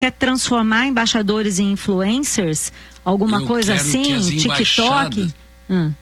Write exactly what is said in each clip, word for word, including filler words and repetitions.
quer transformar embaixadores em influencers? Alguma Eu coisa assim? TikTok? Hum.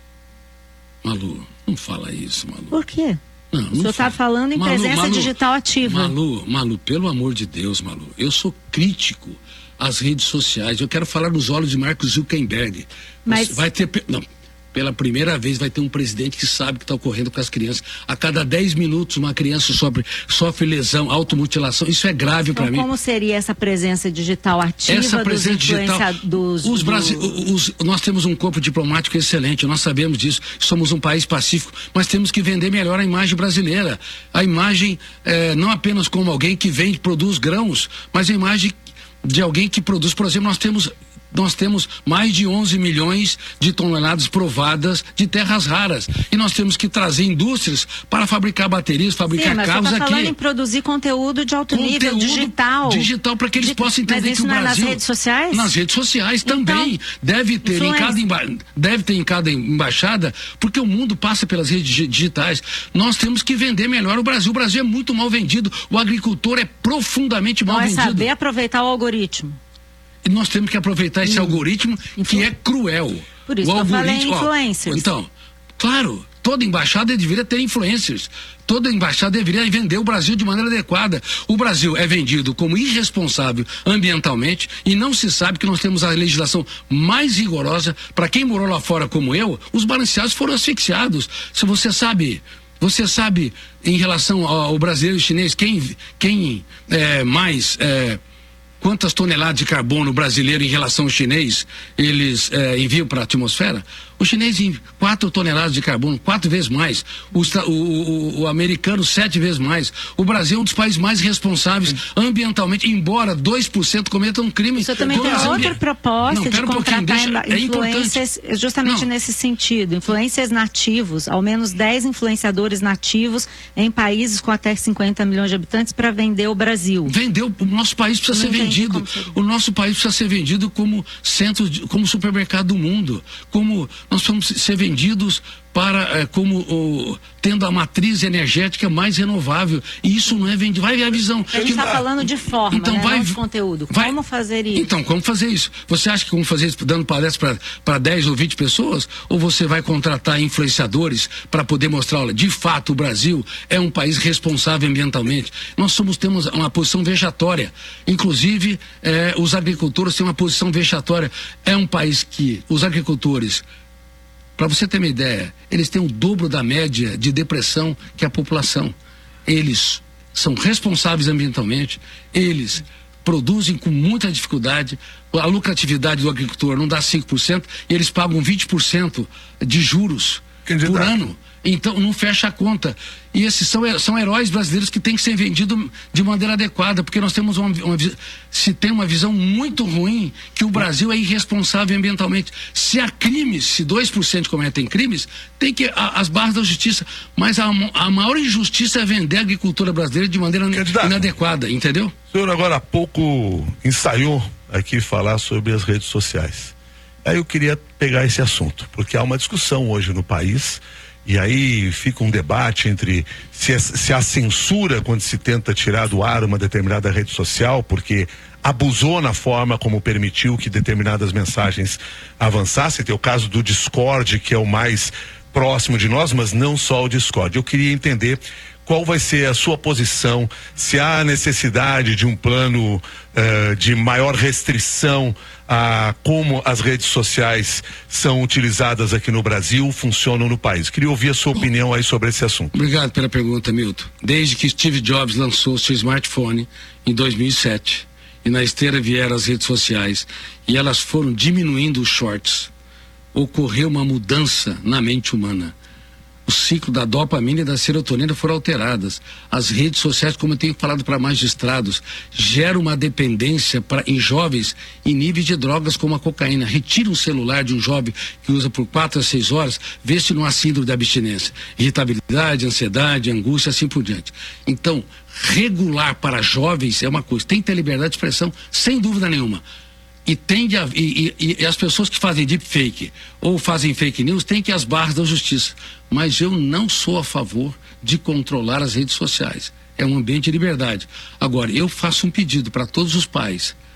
Malu, não fala isso, Malu. Por quê? Não, o senhor está falando em Malu, presença Malu, digital ativa. Malu, Malu, pelo amor de Deus, Malu, eu sou crítico às redes sociais. Eu quero falar nos olhos de Mark Zuckerberg. Mas... Vai ter... Não. Pela primeira vez vai ter um presidente que sabe o que está ocorrendo com as crianças. A cada dez minutos uma criança sofre, sofre lesão, automutilação. Isso é grave então, para mim. Como seria essa presença digital ativa essa presença dos digital, dos, os do... Brasi... os, nós temos um corpo diplomático excelente, nós sabemos disso. Somos um país pacífico, mas temos que vender melhor a imagem brasileira. A imagem é, não apenas como alguém que vende, produz grãos, mas a imagem de alguém que produz. Por exemplo, nós temos... Nós temos mais de onze milhões de toneladas provadas de terras raras. E nós temos que trazer indústrias para fabricar baterias, fabricar Sim, mas carros você tá aqui. falando em produzir conteúdo de alto conteúdo nível, digital. Digital, para que eles Digi... possam entender mas isso que o não Brasil... é nas redes sociais? Nas redes sociais então, também. Deve ter, em cada emba... deve ter em cada embaixada, porque o mundo passa pelas redes digitais. Nós temos que vender melhor o Brasil. O Brasil é muito mal vendido. O agricultor é profundamente mal não vendido. É saber aproveitar o algoritmo. E nós temos que aproveitar esse hum. algoritmo que é cruel. Por isso o que algoritmo, eu falei influencers. Ó, então, claro, toda embaixada deveria ter influencers. Toda embaixada deveria vender o Brasil de maneira adequada. O Brasil é vendido como irresponsável ambientalmente e não se sabe que nós temos a legislação mais rigorosa. Para quem morou lá fora como eu, os balanceados foram asfixiados. Se você sabe... Você sabe, em relação ao brasileiro e chinês, quem, quem é, mais... É, quantas toneladas de carbono brasileiro em relação ao chinês eles eh, enviam para a atmosfera? O chinês envia quatro toneladas de carbono, quatro vezes mais. O, o, o, o americano, sete vezes mais. O Brasil é um dos países mais responsáveis ambientalmente, embora dois por cento cometam um crime. Você também tem outra ambi... proposta não, de contratar um deixa, é influências é justamente não. nesse sentido. Influencers nativos, ao menos dez influenciadores nativos em países com até cinquenta milhões de habitantes para vender o Brasil. Vender, o nosso país precisa ser vendido. O nosso país precisa ser vendido como centro, de, como supermercado do mundo. Como nós vamos ser vendidos para, é, como o, tendo a matriz energética mais renovável. E isso não é vendido. Vai ver a visão. A gente está falando de forma, então, né? vai, não de conteúdo. Vai, como fazer isso? Então, como fazer isso? Você acha que como fazer isso dando palestra para dez ou vinte pessoas? Ou você vai contratar influenciadores para poder mostrar, olha, de fato o Brasil é um país responsável ambientalmente. Nós somos, temos uma posição vexatória. Inclusive, é, os agricultores têm uma posição vexatória. É um país que os agricultores... Para você ter uma ideia, eles têm o dobro da média de depressão que a população. Eles são responsáveis ambientalmente, eles produzem com muita dificuldade, a lucratividade do agricultor não dá cinco por cento e eles pagam vinte por cento de juros Candidato. por ano. Então não fecha a conta. E esses são, são heróis brasileiros que têm que ser vendidos de maneira adequada, porque nós temos uma, uma se tem uma visão muito ruim que o Brasil é irresponsável ambientalmente. Se há crimes, se dois por cento cometem crimes, tem que a, as barras da justiça. Mas a, a maior injustiça é vender a agricultura brasileira de maneira Candidato. inadequada, entendeu? O senhor agora há pouco ensaiou aqui falar sobre as redes sociais. Aí eu queria pegar esse assunto, porque há uma discussão hoje no país. E aí fica um debate entre se, se a censura, quando se tenta tirar do ar uma determinada rede social, porque abusou na forma como permitiu que determinadas mensagens avançassem. Tem o caso do Discord, que é o mais próximo de nós, mas não só o Discord. Eu queria entender qual vai ser a sua posição, se há necessidade de um plano uh, de maior restrição a como as redes sociais são utilizadas aqui no Brasil, funcionam no país. Queria ouvir a sua opinião aí sobre esse assunto. Obrigado pela pergunta, Milton. Desde que Steve Jobs lançou seu smartphone em dois mil e sete e na esteira vieram as redes sociais e elas foram diminuindo os shorts, ocorreu uma mudança na mente humana. O ciclo da dopamina e da serotonina foram alteradas. As redes sociais, como eu tenho falado para magistrados, geram uma dependência pra, em jovens em níveis de drogas como a cocaína. Retira um celular de um jovem que usa por quatro a seis horas, vê se não há síndrome da abstinência. Irritabilidade, ansiedade, angústia, assim por diante. Então, regular para jovens é uma coisa. Tem que ter liberdade de expressão, sem dúvida nenhuma. E, tende a, e, e, e as pessoas que fazem deepfake ou fazem fake news têm que ir às barras da justiça. Mas eu não sou a favor de controlar as redes sociais. É um ambiente de liberdade. Agora, eu faço um pedido para todos os pais